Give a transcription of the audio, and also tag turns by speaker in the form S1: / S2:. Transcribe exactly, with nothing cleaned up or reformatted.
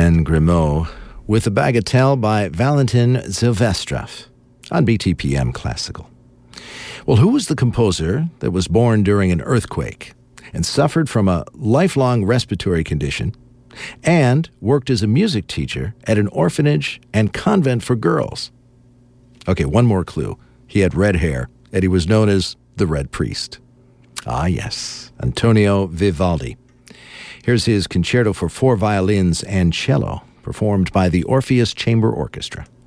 S1: Glenn Grimaud with a Bagatelle by Valentin Silvestrov on B T P M Classical. Well, who was the composer that was born during an earthquake and suffered from a lifelong respiratory condition and worked as a music teacher at an orphanage and convent for girls? Okay, one more clue. He had red hair, and he was known as the Red Priest. Ah, yes, Antonio Vivaldi. Here's his concerto for four violins and cello, performed by the Orpheus Chamber Orchestra.